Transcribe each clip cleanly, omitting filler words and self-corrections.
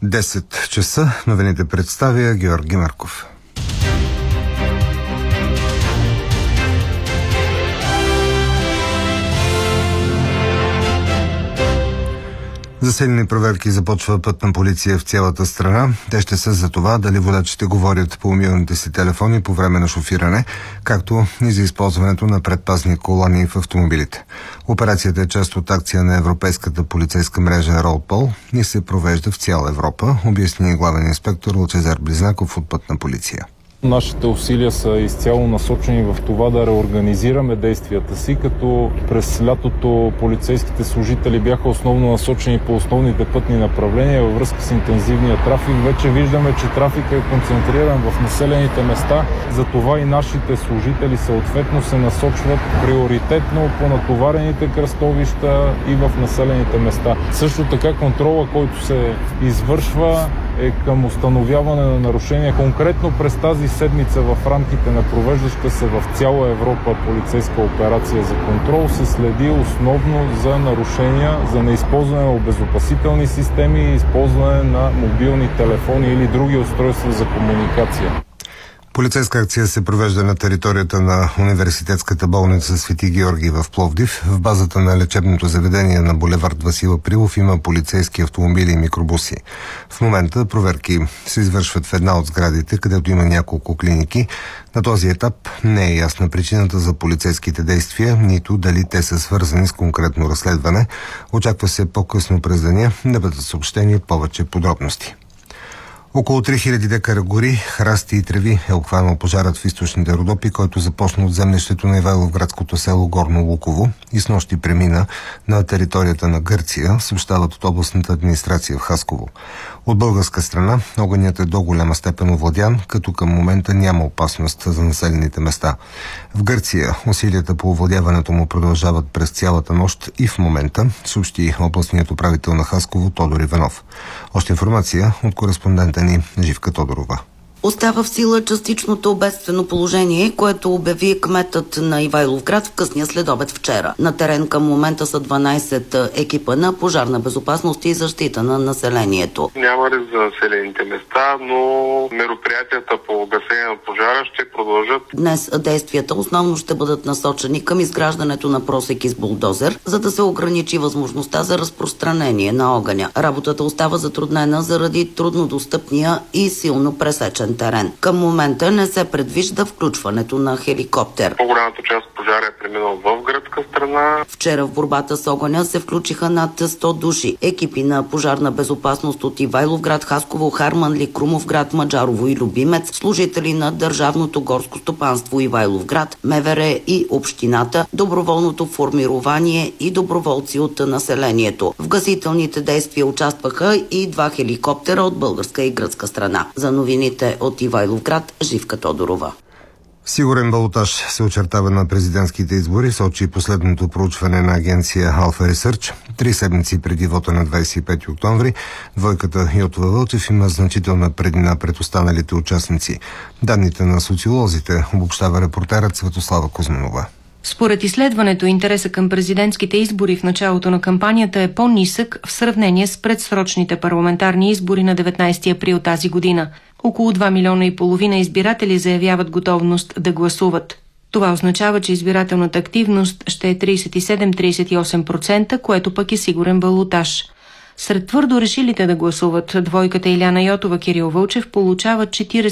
10 часа. Новините представя Георги Марков. Засилени проверки започва пътна полиция в цялата страна. Те ще са за това дали водачите говорят по мобилните си телефони по време на шофиране, както и за използването на предпазни колони в автомобилите. Операцията е част от акция на Европейската полицейска мрежа Ролпол и се провежда в цяла Европа, обясни главен инспектор Лъчезар Близнаков от пътна полиция. Нашите усилия са изцяло насочени в това да реорганизираме действията си, като през лятото полицейските служители бяха основно насочени по основните пътни направления във връзка с интензивния трафик. Вече виждаме, че трафикът е концентриран в населените места, затова и нашите служители съответно се насочват приоритетно по натоварените кръстовища и в населените места. Също така контрола, който се извършва, е към установяване на нарушения. Конкретно през тази седмица в рамките на провеждаща се в цяла Европа полицейска операция за контрол се следи основно за нарушения за неизползване на обезопасителни системи и използване на мобилни телефони или други устройства за комуникация. Полицейска акция се провежда на територията на университетската болница Свети Георги в Пловдив. В базата на лечебното заведение на булевард Васил Априлов има полицейски автомобили и микробуси. В момента проверки се извършват в една от сградите, където има няколко клиники. На този етап не е ясна причината за полицейските действия, нито дали те са свързани с конкретно разследване. Очаква се по-късно през деня да бъдат съобщени повече подробности. Около 3000 декара гори, храсти и треви е обхванал пожарът в източните Родопи, който започна от землището на Ивайловградското село Горно Луково и снощи премина на територията на Гърция, съобщават от областната администрация в Хасково. От българска страна огънят е до голяма степен овладян, като към момента няма опасност за населените места. В Гърция усилията по овладяването му продължават през цялата нощ и в момента, съобщи областният управител на Хасково Тодор Иванов. Още информация от кореспондента ни Живка Тодорова. Остава в сила частичното бедствено положение, което обяви кметът на Ивайловград в късния следобед вчера. На терен към момента са 12 екипа на пожарна безопасност и защита на населението. Няма риск за населените места, но мероприятията по гасене на пожара ще продължат. Днес действията основно ще бъдат насочени към изграждането на просеки с булдозер, за да се ограничи възможността за разпространение на огъня. Работата остава затруднена заради труднодостъпния и силно пресечен терен. Към момента не се предвижда включването на хеликоптер. По-голямата част от пожара е преминал в гръцка страна. Вчера в борбата с огъня се включиха над 100 души. Екипи на пожарна безопасност от Ивайловград, Хасково, Харманли, Крумовград, Маджарово и Любимец, служители на Държавното горско стопанство Ивайловград, МВР и общината, доброволното формирование и доброволци от населението. В гасителните действия участваха и 2 хеликоптера от българска и гръцка страна. За новините от Ивайловград, Живка Тодорова. Сигурен балотаж се очертава на президентските избори, сочи последното проучване на агенция Alpha Research. 3 седмици преди вота на 25 октомври, двойката Йотова Вълчев има значителна преднина пред останалите участници. Данните на социолозите обобщава репортерът Светослава Кузманова. Според изследването, интереса към президентските избори в началото на кампанията е по-нисък в сравнение с предсрочните парламентарни избори на 19 април тази година. Около 2,5 милиона избиратели заявяват готовност да гласуват. Това означава, че избирателната активност ще е 37-38%, което пък е сигурен балотаж. Сред твърдо решилите да гласуват, двойката Иляна Йотова Кирил Вълчев получават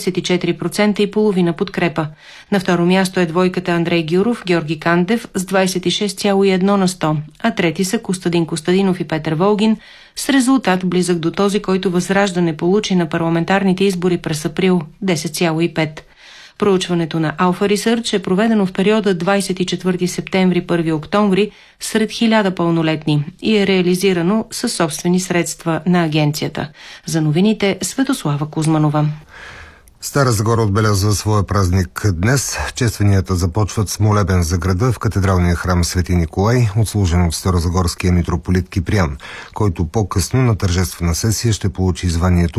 44,5% подкрепа. На второ място е двойката Андрей Гюров Георги Кандев с 26,1%, а трети са Костадин Костадинов и Петър Волгин с резултат близък до този, който Възраждане получи на парламентарните избори през април – 10,5%. Проучването на Alpha Research е проведено в периода 24 септември – 1 октомври сред 1000 пълнолетни и е реализирано със собствени средства на агенцията. За новините Светослава Кузманова. Стара Загора отбелязва своя празник днес. Честванията започват с молебен за града в катедралния храм Свети Николай, отслужен от старозагорския митрополит Киприан, който по-късно на тържествена сесия ще получи званието